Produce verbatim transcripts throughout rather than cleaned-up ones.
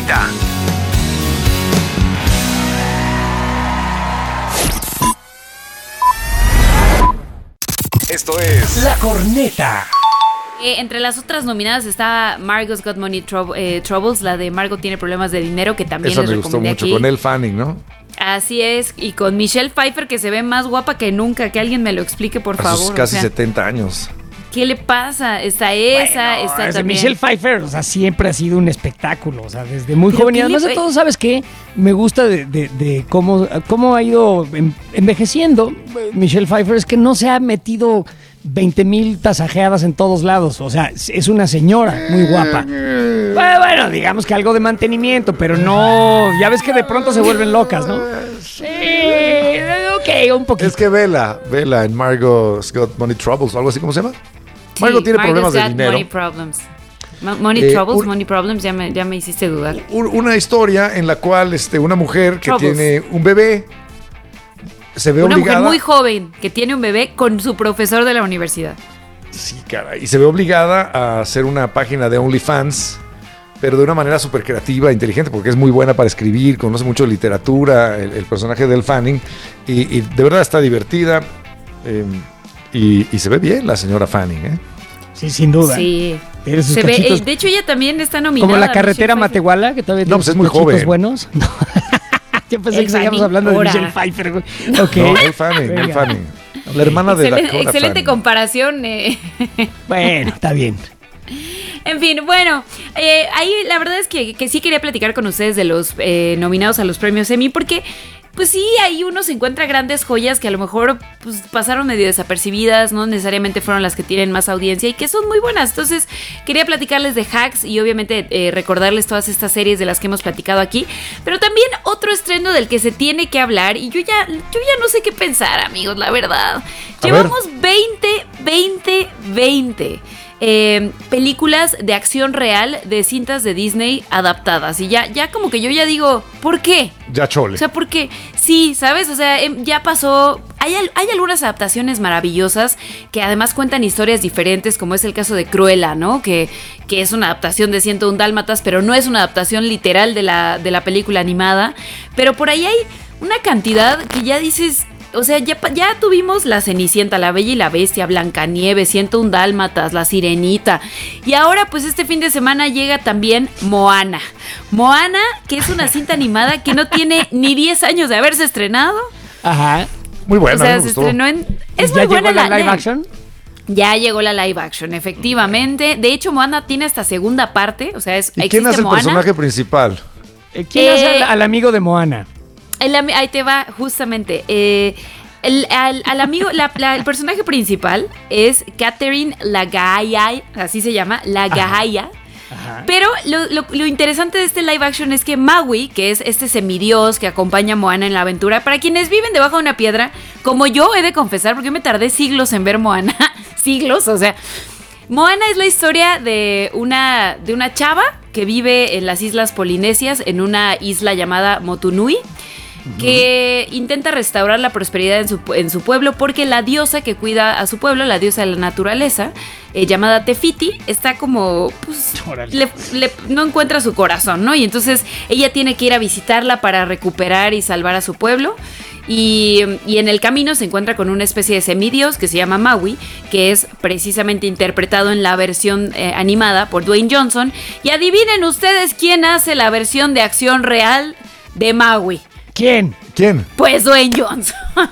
Corneta. Esto es La Corneta. Eh, entre las otras nominadas está Margot's Got Money Trou- eh, Troubles, la de Margot tiene problemas de dinero, que también Esa les me gustó recomendé mucho, aquí. con Elle Fanning, ¿no? Así es, y con Michelle Pfeiffer, que se ve más guapa que nunca, que alguien me lo explique, por A favor. sus casi o sea, setenta años. ¿qué le pasa? Está esa, Bueno, está es de también. Michelle Pfeiffer, o sea, siempre ha sido un espectáculo, o sea, desde muy Pero joven. Y ¿qué le además de fue? todo, ¿sabes qué? Me gusta de, de- de cómo, cómo ha ido en- envejeciendo Michelle Pfeiffer, es que no se ha metido veinte mil tasajeadas en todos lados, o sea, es una señora muy guapa. Bueno, bueno, digamos que algo de mantenimiento, pero no, ya ves que de pronto se vuelven locas, ¿no? Sí, ok, un poquito. Es que vela, vela en Margot's Got Money Troubles o algo así, ¿cómo se llama? Margot Sí, tiene Margot's problemas de got dinero. Money problems. Mo- Money Eh, Troubles, un- Money Problems, ya me, ya me hiciste dudar. Un- Una historia en la cual este, una mujer que Troubles. tiene un bebé se ve Una obligada. mujer muy joven que tiene un bebé con su profesor de la universidad. Sí, caray. Y se ve obligada a hacer una página de OnlyFans, pero de una manera súper creativa, inteligente, porque es muy buena para escribir, conoce mucho de literatura, el, el personaje de Elle Fanning, y, y de verdad está divertida. eh, y, y se ve bien la señora Fanning, ¿eh? Sí, sin duda. Sí. Tiene sus Se ve, cachitos eh, de hecho, ella también está nominada. como la Michelle carretera Pfeiffer. Matehuala, que todavía No, tiene pues es sus muy cachitos joven. buenos. No. Yo pensé Elle que seguíamos Fanning, hablando de ahora. Michelle Pfeiffer. güey. Ok. No, Elle Fanning, Elle Venga. Fanning. La hermana de Excelente, Dakota excelente Fanning. comparación. eh. Bueno, está bien. En fin, bueno, eh, ahí la verdad es que, que sí quería platicar con ustedes de los eh, nominados a los premios Emmy, porque pues sí, ahí uno se encuentra grandes joyas que a lo mejor pues, pasaron medio desapercibidas, no necesariamente fueron las que tienen más audiencia y que son muy buenas. Entonces quería platicarles de Hacks y obviamente eh, recordarles todas estas series de las que hemos platicado aquí, pero también otro estreno del que se tiene que hablar y yo ya, yo ya no sé qué pensar, amigos, la verdad. A Llevamos veinte, veinte, veinte eh, películas de acción real de cintas de Disney adaptadas. Y ya, ya como que yo ya digo, ¿por qué? Ya chole. O sea, porque sí, ¿sabes? O sea, em, ya pasó. Hay, al- hay algunas adaptaciones maravillosas que además cuentan historias diferentes, como es el caso de Cruella, ¿no? Que, que es una adaptación de ciento uno Dálmatas, pero no es una adaptación literal de la, de la película animada. Pero por ahí hay una cantidad que ya dices. O sea, ya, pa- ya tuvimos La Cenicienta, La Bella y la Bestia, Blancanieves, ciento uno Dálmatas, La Sirenita. Y ahora, pues este fin de semana llega también Moana. Moana, que es una cinta animada que no tiene ni diez años de haberse estrenado. Ajá. Muy buena, o sea, me se gustó. estrenó en... Es ¿Ya muy buena llegó la live la- action? Ya llegó la live action, efectivamente. De hecho, Moana tiene hasta segunda parte. O sea, es, ¿Y existe quién hace el Moana. personaje principal? Eh, ¿Quién Eh, hace al, al amigo de Moana? El ami- ahí te va, justamente. Eh, el, al, al amigo, la- la- el personaje principal es Catherine Lagaya, así se llama, Lagaya. Ajá. Pero lo, lo- lo interesante de este live action es que Maui, que es este semidios que acompaña a Moana en la aventura, para quienes viven debajo de una piedra, como yo he de confesar, porque yo me tardé siglos en ver Moana, siglos, o sea, Moana es la historia de una, de una chava que vive en las islas polinesias, en una isla llamada Motunui, que intenta restaurar la prosperidad en su, en su pueblo porque la diosa que cuida a su pueblo, la diosa de la naturaleza, eh, llamada Tefiti, está como, pues, Órale. le- le- no encuentra su corazón, ¿no? Y entonces ella tiene que ir a visitarla para recuperar y salvar a su pueblo. Y, y en el camino se encuentra con una especie de semidios que se llama Maui, que es precisamente interpretado en la versión eh, animada por Dwayne Johnson. Y adivinen ustedes quién hace la versión de acción real de Maui. ¿Quién? ¿Quién? Pues Dwayne Johnson.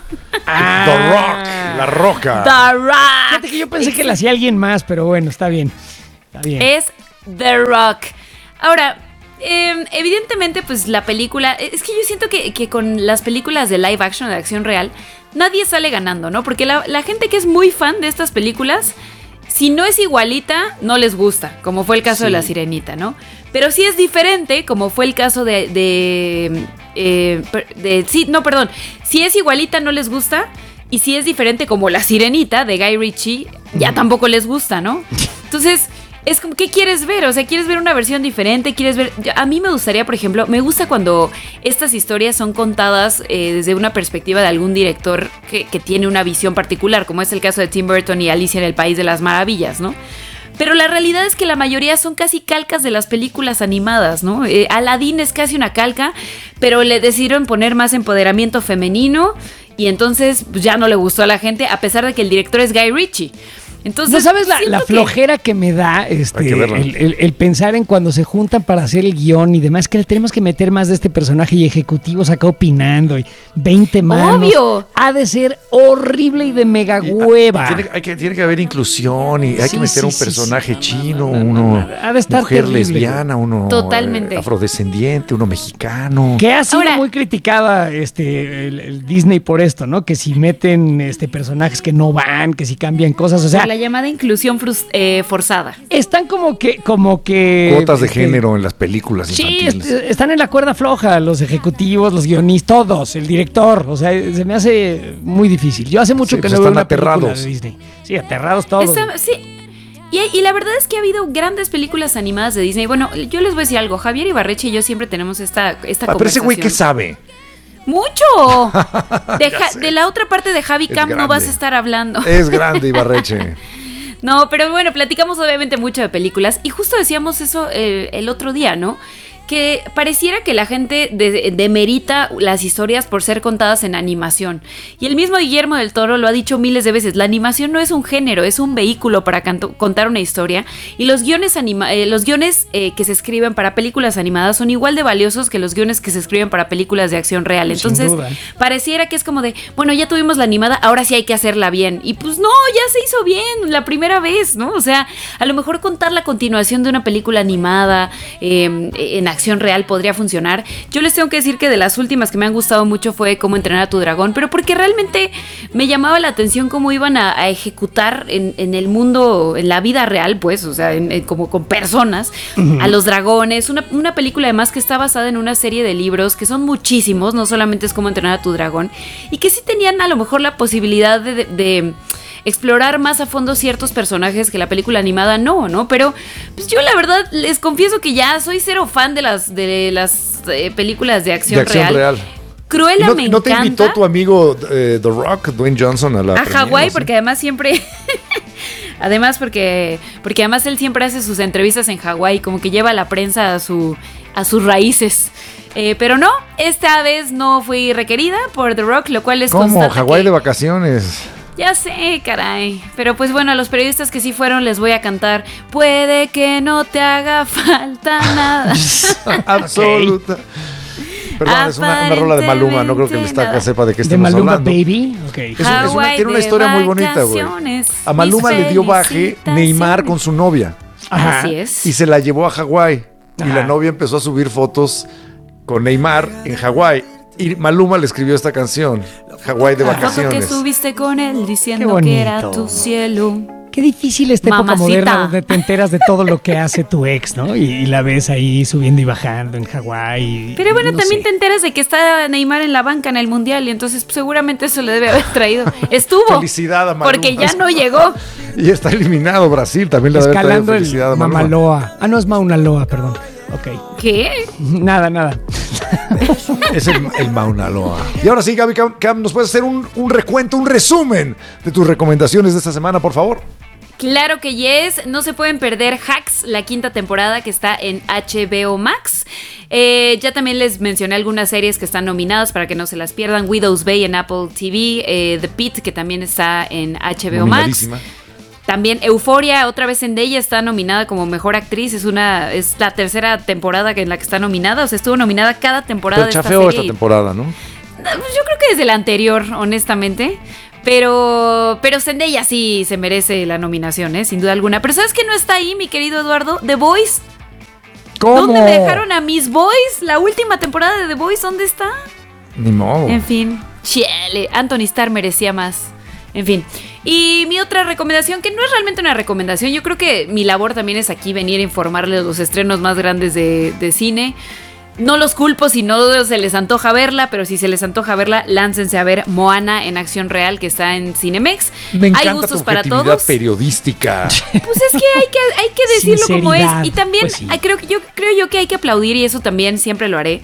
Ah. The Rock, La Roca. The Rock. Fíjate que yo pensé que la hacía alguien más, pero bueno, está bien. Está bien. Es The Rock. Ahora, eh, evidentemente, pues la película. Es que yo siento que, que con las películas de live action, de acción real, nadie sale ganando, ¿no? Porque la, la gente que es muy fan de estas películas, si no es igualita, no les gusta, como fue el caso Sí. de La Sirenita, ¿no? Pero si es diferente, como fue el caso de... de, eh, per- de- sí, no, perdón. Si es igualita, no les gusta. Y si es diferente, como La Sirenita de Guy Ritchie, ya tampoco les gusta, ¿no? Entonces, es como, ¿qué quieres ver? O sea, ¿quieres ver una versión diferente? ¿Quieres ver...? Yo- A mí me gustaría, por ejemplo, me gusta cuando estas historias son contadas eh, desde una perspectiva de algún director que, que tiene una visión particular, como es el caso de Tim Burton y Alicia en el País de las Maravillas, ¿no? Pero la realidad es que la mayoría son casi calcas de las películas animadas, ¿no? Eh, Aladdin es casi una calca, pero le decidieron poner más empoderamiento femenino y entonces pues, ya no le gustó a la gente, a pesar de que el director es Guy Ritchie. Entonces, ¿no sabes la, la que... flojera que me da este, Hay que verla. el, el, el pensar en cuando se juntan para hacer el guión y demás, que le tenemos que meter más de este personaje y ejecutivos acá opinando y veinte manos? ¡Obvio! Ha de ser horrible y de mega Y, hueva. Tiene, hay que, tiene que haber inclusión y hay Sí, que meter sí, un sí, personaje sí. chino, No, no, no, uno no, ha de estar mujer terrible. lesbiana, uno Totalmente. eh, afrodescendiente, uno mexicano. Que ha sido Ahora- muy criticada este, el, el Disney por esto, ¿no? Que si meten este, personajes que no van, que si cambian cosas, o sea, Por la llamada inclusión frus- eh, forzada. están como que, como que Cuotas de este, género en las películas Sí, infantiles. est- están en la cuerda floja los ejecutivos, los guionistas, todos, el director. O sea, se me hace muy difícil. Yo hace mucho Sí, que pues no veo están una película aterrados. de Disney. Sí, aterrados todos. Está- sí. Y, y la verdad es que ha habido grandes películas animadas de Disney. Bueno, yo les voy a decir algo. Javier Ibarreche y yo siempre tenemos esta, esta Ah, pero ese conversación. güey, ¿qué sabe? ¡Mucho! De, Ya Ja- sé. de la otra parte de Javi Es Camp no grande. vas a estar hablando. Es grande Ibarreche. No, pero bueno, platicamos obviamente mucho de películas y justo decíamos eso eh, el otro día, ¿no? Que pareciera que la gente de- demerita las historias por ser contadas en animación. Y el mismo Guillermo del Toro lo ha dicho miles de veces, la animación no es un género, es un vehículo para canto- contar una historia. Y los guiones, anima- eh, los guiones eh, que se escriben para películas animadas son igual de valiosos que los guiones que se escriben para películas de acción real. Sin Entonces, duda. pareciera que es como de, bueno, ya tuvimos la animada, ahora sí hay que hacerla bien. Y pues no, ya se hizo bien la primera vez, ¿no? O sea, a lo mejor contar la continuación de una película animada eh, en acción real podría funcionar. Yo les tengo que decir que de las últimas que me han gustado mucho fue Cómo entrenar a tu dragón, pero porque realmente me llamaba la atención cómo iban a, a ejecutar en, en el mundo, en la vida real, pues, o sea, en- en- como con personas, a los dragones. Una, una película además que está basada en una serie de libros que son muchísimos, no solamente es Cómo entrenar a tu dragón, y que sí tenían a lo mejor la posibilidad de, de- de explorar más a fondo ciertos personajes que la película animada no, ¿no? Pero pues yo la verdad les confieso que ya soy cero fan de las de las eh, películas de acción, De acción real. real. Cruella ¿No, me ¿No te encanta. invitó tu amigo eh, The Rock, Dwayne Johnson, a la A premiere, Hawái, no sé? porque además siempre. además, porque. Porque además él siempre hace sus entrevistas en Hawái, como que lleva a la prensa a su. a sus raíces. Eh, pero no, esta vez no fui requerida por The Rock, lo cual es ¿Cómo? constata Hawái que- de vacaciones. Ya sé, caray. Pero pues bueno, a los periodistas que sí fueron les voy a cantar. Puede que no te haga falta nada. Absoluta. Perdón, es una, una rola de Maluma. No creo que el estaca nada. sepa de qué De estamos Maluma hablando. Baby. Ok. Es, un- es una, Hawái tiene una de historia muy bonita, güey. vacaciones, A Maluma mis le dio baje felicitaciones. Neymar con su novia Ajá. Así es. y se la llevó a Hawái. Y Ajá. la novia empezó a subir fotos con Neymar en Hawái. Y Maluma le escribió esta canción, Hawái de La foto que vacaciones. subiste con él Qué diciendo bonito. que era tu cielo. Qué difícil esta época Mamacita. moderna donde te enteras de todo lo que hace tu ex, ¿no? Y, y la ves ahí subiendo y bajando en Hawái. Pero bueno, no también sé. te enteras de que está Neymar en la banca en el Mundial y entonces pues, seguramente eso le debe haber traído. Estuvo. Felicidad a Maluma. Porque ya no llegó. Y está eliminado Brasil, también le debe traer Escalando el felicidad a Maluma. Mamaloa. Ah, no, es Mauna Loa, perdón. Ok. ¿Qué? Nada, nada. Es el, el Mauna Loa. Y ahora sí, Gaby Cam, Cam, ¿nos puedes hacer un, un recuento, un resumen de tus recomendaciones de esta semana, por favor? Claro que yes, no se pueden perder Hacks, la quinta temporada que está en H B O Max. Eh, ya también les mencioné algunas series que están nominadas para que no se las pierdan. Widow's Bay en Apple T V, eh, The Pitt que también está en H B O Max. Nominadísima. También Euphoria, otra vez Zendaya está nominada como mejor actriz. Es una es la tercera temporada en la que está nominada. O sea, estuvo nominada cada temporada Pero de esta chafeó serie. esta temporada, ¿no? Yo creo que desde la anterior, honestamente. Pero, pero Zendaya sí se merece la nominación, ¿eh? Sin duda alguna. Pero ¿sabes qué no está ahí, mi querido Eduardo? The Voice. ¿Cómo? ¿Dónde me dejaron a Miss Boys? La última temporada de The Voice, ¿dónde está? Ni modo. En fin, chale, Anthony Starr merecía más. En fin. Y mi otra recomendación, que no es realmente una recomendación, yo creo que mi labor también es aquí venir a informarles los estrenos más grandes de, de cine. No los culpo si no se les antoja verla, pero si se les antoja verla, láncense a ver Moana en acción real, que está en Cinemex. Me encanta Hay gustos tu para objetividad todos. periodística. Pues es que hay que, hay que decirlo como es. Sinceridad, Y también pues sí. ay, creo, que yo, creo yo que hay que aplaudir, y eso también siempre lo haré,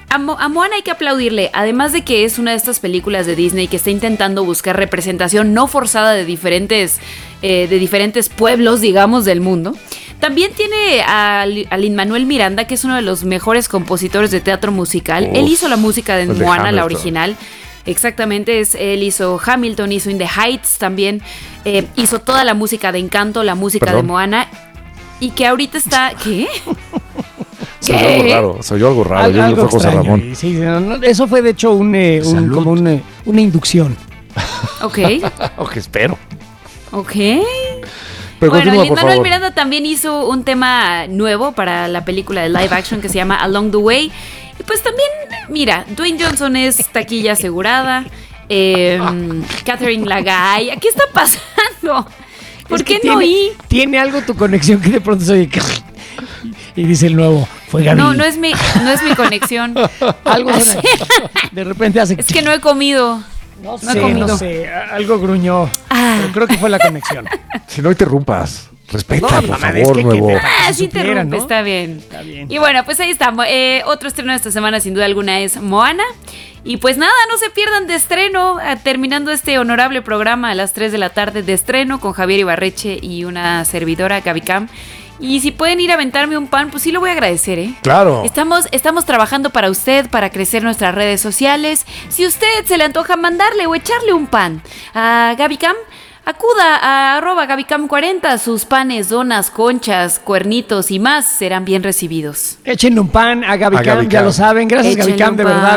A, Mo- a Moana hay que aplaudirle, además de que es una de estas películas de Disney que está intentando buscar representación no forzada de diferentes, eh, de diferentes pueblos, digamos, del mundo. También tiene a, a Lin-Manuel Miranda, que es uno de los mejores compositores de teatro musical. Uf, Él hizo la música de el de Moana, la Hamilton. original. Exactamente, es, él hizo Hamilton, hizo In the Heights también, eh, hizo toda la música de Encanto, la música Perdón. de Moana, y que ahorita está... ¿Qué? Soy ¿Qué? yo algo raro, soy yo algo raro. Al- Yo algo no fue José extraño. Ramón. Sí, no, no, eso fue de hecho un, eh, un- Salud. como una, una inducción. Ok, Ok, espero. ok. Pero Bueno, continúa, por Lin-Manuel favor. Miranda también hizo un tema nuevo para la película de live action que se llama Along the Way. Y pues también, mira, Dwayne Johnson es taquilla asegurada. Eh, Catherine Lagay. ¿Qué está pasando? ¿Por Es que qué no tiene, oí? Tiene algo tu conexión que de pronto se oye. Y dice el nuevo, fue Gaby. No, no es mi, no es mi conexión. Algo suena- de repente hace. Es que no he comido. no no he sé, comido. no sé, a- algo gruñó. Ah. Pero creo que fue la conexión. Si no interrumpas, respeta, No, por mamá, favor, es que- que- nuevo. que- Ah, se sí supiera, interrumpe, ¿no? está bien. Está bien. Y bueno, pues ahí estamos. Eh, otro estreno de esta semana, sin duda alguna, es Moana. Y pues nada, no se pierdan de estreno, eh, terminando este honorable programa a las tres de la tarde de estreno con Javier Ibarreche y una servidora, Gaby Cam. Y si pueden ir a aventarme un pan, pues sí lo voy a agradecer, ¿eh? Claro. Estamos, estamos trabajando para usted, para crecer nuestras redes sociales. Si usted se le antoja mandarle o echarle un pan a Gaby Cam, acuda a arroba Gabicam cuarenta. Sus panes, donas, conchas, cuernitos y más serán bien recibidos. Échenle un pan a Gaby A Cam, Gaby ya Cam. lo saben. Gracias, Gaby Échenle Cam, un de pan. verdad.